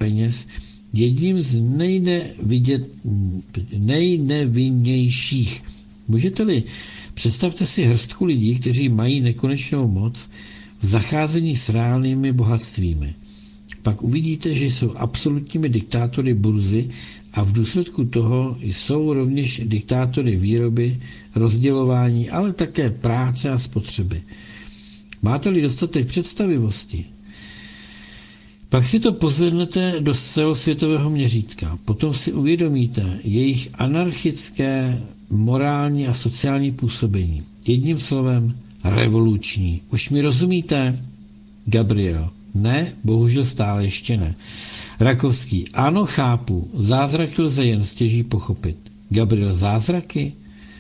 peněz jedním z nejnevinnějších. Můžete-li, představte si hrstku lidí, kteří mají nekonečnou moc v zacházení s reálnými bohatstvími. Pak uvidíte, že jsou absolutními diktátory burzy a v důsledku toho jsou rovněž diktátory výroby, rozdělování, ale také práce a spotřeby. Máte-li dostatek představivosti, pak si to pozvednete do celosvětového měřítka. Potom si uvědomíte jejich anarchické, morální a sociální působení. Jedním slovem revoluční. Už mi rozumíte? Gabriel. Ne, bohužel stále ještě ne. Rakovský. Ano, chápu. Zázraky lze jen stěží pochopit. Gabriel. Zázraky?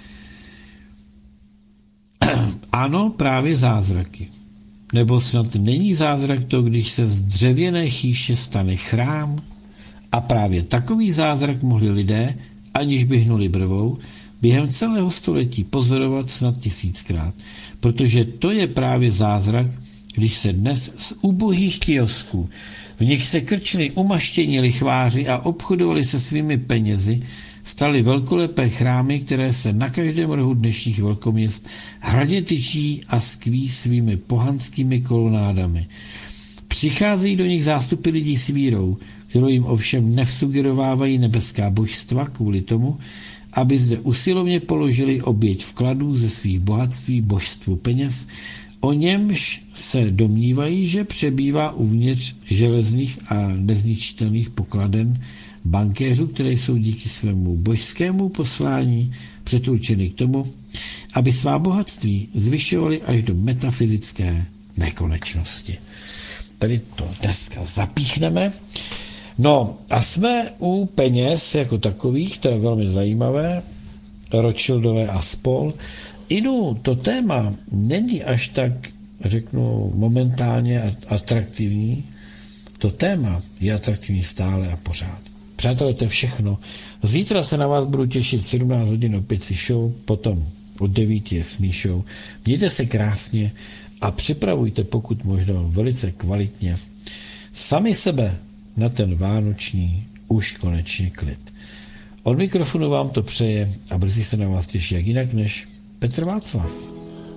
Ano, právě zázraky. Nebo snad není zázrak to, když se z dřevěné chýše stane chrám? A právě takový zázrak mohli lidé, aniž by hnuli brvou, během celého století pozorovat snad 1000krát. Protože to je právě zázrak, když se dnes z ubohých kiosků, v nich se krčili umaštění lichváři a obchodovali se svými penězi, staly velkolepé chrámy, které se na každém rohu dnešních velkoměst hradě tyčí a skví svými pohanskými kolonádami. Přicházejí do nich zástupy lidí s vírou, kterou jim ovšem nevsugerovávají nebeská božstva kvůli tomu, aby zde usilovně položili oběť vkladů ze svých bohatství božstvu peněz, o němž se domnívají, že přebývá uvnitř železných a nezničitelných pokladen bankéřů, které jsou díky svému božskému poslání předurčeny k tomu, aby svá bohatství zvyšovali až do metafyzické nekonečnosti. Tady to dneska zapíchneme. No a jsme u peněz jako takových, to je velmi zajímavé, Rothschildové a spol. To téma není až tak, řeknu, momentálně atraktivní. To téma je atraktivní stále a pořád. Přátelé, to je všechno. Zítra se na vás budu těšit v 17 hodin opět si show, potom od 9 je Smí show. Mějte se krásně a připravujte pokud možno velice kvalitně sami sebe na ten vánoční už konečně klid. Od mikrofonu vám to přeje a brzy se na vás těší jak jinak než Petr Václav.